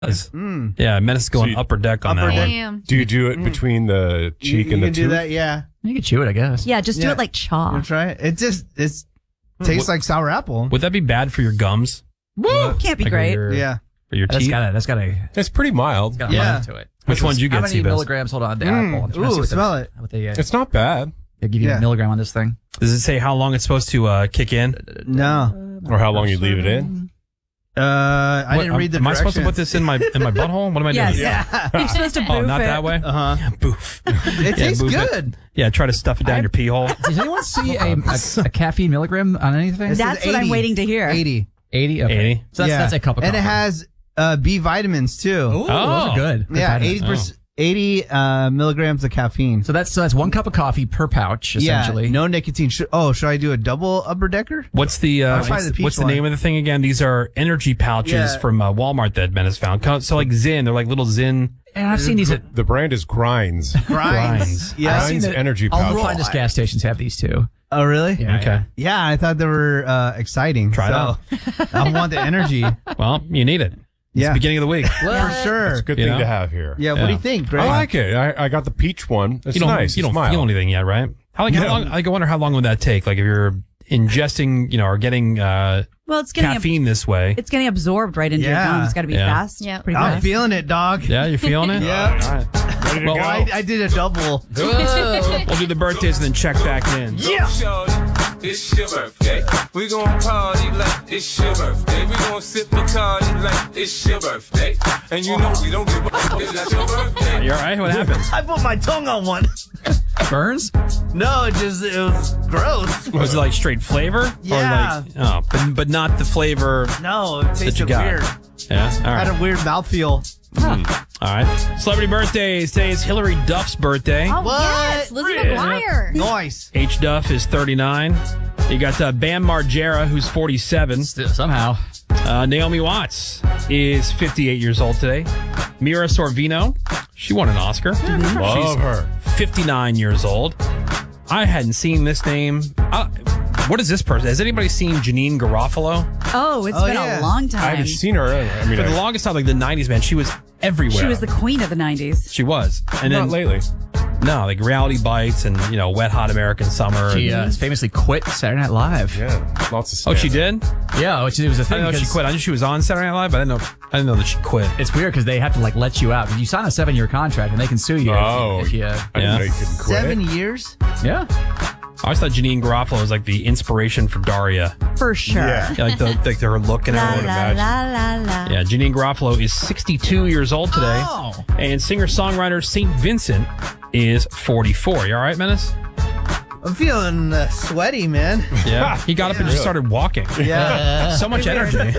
Yeah, Menace is going upper deck on that one. Damn. Do you do it between the cheek you and the can tooth? do that, yeah. You can chew it, I guess. Yeah, just do Yeah. it like chaw. You try it. It tastes like sour apple. Would that be bad for your gums? Woo! Can't be Like great. Yeah. For your teeth? That's got a It's pretty mild. Yeah. to it. Which one did you How get, many Seabass? milligrams? Hold on, the apple. I'm trying to see Ooh, what smell it. What they It's not bad. give you Yeah. a milligram on this thing. Does it say how long it's supposed to kick in? No. Or how long you leave it in. I didn't read the Am I supposed to put directions. this in my butthole? What am I doing? Yes. You're supposed to boof Oh, not it. that way? Uh-huh. Yeah, boof. It tastes boof it. good. Yeah, try to stuff it down your pee hole. Does anyone see a caffeine milligram on anything? It says That's what I'm 80. waiting to hear. 80. 80? Okay. 80. So that's a cup of And it coffee. has B vitamins too. Ooh, those are good. Good Yeah, vitamins. 80 milligrams of caffeine. So that's 1 cup of coffee per pouch, essentially. Yeah, no nicotine. Should I do a double upper decker? What's the I'll try the peach what's the one. name of the thing again? These are energy pouches Yeah. from Walmart that Menace found. So like Zyn, they're like little Zyn. And I've seen these at The brand is Grinds. Grinds. Yeah. I've seen Grinds that energy all pouch. the finest gas stations have these too. Oh, really? Yeah. Okay. Yeah, I thought they were exciting. Try so I want the energy. Well, you need it. It's Yeah. the beginning of the week. For sure. It's a good You thing know? to have here. Yeah, what do you think, Greg? I like it. I got the peach one. It's You don't, nice. you don't It's mild. feel anything yet, right? How long? I wonder how long would that take? Like if you're ingesting, or getting Well, it's getting caffeine this way. it's getting absorbed right into your Yeah. gums. It's got to be Yeah. fast. Yeah. Pretty I'm fast. feeling it, dog. Yeah, you're feeling it? Yeah. All right. Ready to Well, go. I did a double. We'll do the birthdays and then check back in. Shorty, it's your birthday. We gon' party like it's your birthday. We gon' sip Bacardi like it's your birthday. And you know we don't give a fuck if that's your birthday. You all right? What happened? I put my tongue on one. Burns? No, it was gross. Was it like straight flavor? Yeah. Or like, but not the flavor. No, it That you tasted got. weird. Yeah. All Had right. a weird mouthfeel. All right. Celebrity birthdays. Today is Hillary Duff's birthday. Oh, What? yes. Lizzie McGuire. Nice. H. Duff is 39. You got Bam Margera, who's 47. Somehow. Naomi Watts is 58 years old today. Mira Sorvino, she won an Oscar. Love her. 59 years old. I hadn't seen this name. What is this person? Has anybody seen Janine Garofalo? Oh, it's Oh, been yeah. a long I time. haven't seen her. I mean, For the longest time, like the 90s, man, she was everywhere. She was the queen of the 90s. She was. And not then, lately. no, like Reality Bites and, Wet Hot American Summer. She famously quit Saturday Night Live. Yeah, lots of. Oh, she did? Yeah, which it was a I thing. didn't know she because quit. I knew she was on Saturday Night Live, but I didn't know that she quit. It's weird because they have to let you out. You sign a 7-year contract and they can sue you. Oh, if you, I Yeah. didn't know you couldn't quit. 7 years? yeah. I always thought Janine Garofalo was like the inspiration for Daria. For sure. Yeah. Yeah, like her look and La, everything. la, la, la, la. Yeah, Janine Garofalo is 62 years old today. Oh. And singer-songwriter St. Vincent is 44. You all right, Menace? I'm feeling sweaty, man. Yeah. He got up and just started walking. Yeah. So much energy.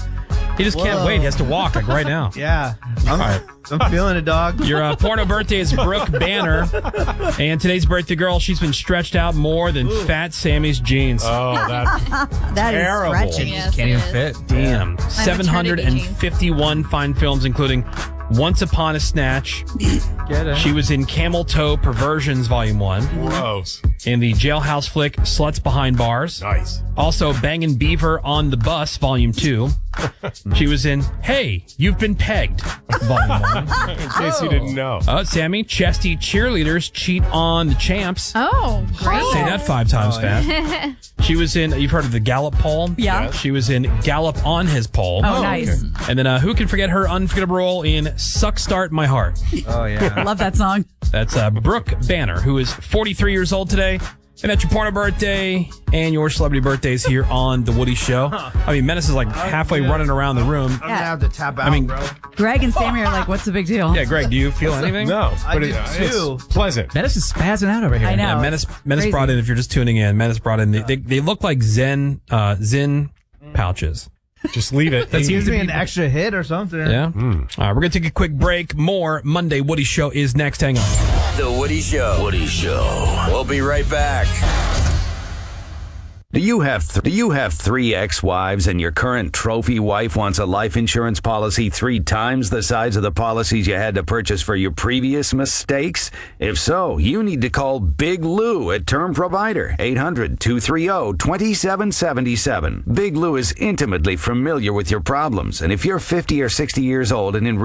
He just can't Whoa. wait. He has to walk like right now. Yeah. I'm feeling it, dog. Your porno birthday is Brooke Banner. And today's birthday girl, she's been stretched out more than Fat Sammy's jeans. Oh, that. That is Terrible. stretching. Yes, Can't it even is. fit. Damn. maternity 751 fine films, including Once Upon a Snatch. She was in Camel Toe Perversions Volume 1. Gross. In the jailhouse flick Sluts Behind Bars. Nice. Also, Bangin' Beaver on the Bus, Volume 2. She was in Hey, You've Been Pegged, Volume 1. In case you didn't know. Sammy, Chesty Cheerleaders Cheat on the Champs. Oh, great. Say that 5 times fast. She was in, you've heard of the Gallup poll? Yeah. She was in Gallup on his poll. Oh, nice. And then who can forget her unforgettable role in Suck Start My Heart? Oh, yeah. Love that song. That's Brooke Banner, who is 43 years old today. And that's your porno birthday and your celebrity birthdays here on The Woody Show. I mean, Menace is like halfway running around the room. I'm going to have to tap out, mean- bro. Greg and Sammy are like, what's the big deal? Yeah, Greg, do you feel anything? No, I but did too. it's pleasant. Menace is spazzing out over here. I know. Yeah, Menace Crazy. brought in, if you're just tuning in, Menace brought in, they look like Zyn pouches. Just leave it. That seems Gives to me be an extra hit or something. Yeah. All right, we're going to take a quick break. More Monday Woody Show is next. Hang on. The Woody Show. Woody Show. We'll be right back. Do you have 3 ex-wives and your current trophy wife wants a life insurance policy 3 times the size of the policies you had to purchase for your previous mistakes? If so, you need to call Big Lou at Term Provider, 800-230-2777. Big Lou is intimately familiar with your problems, and if you're 50 or 60 years old and in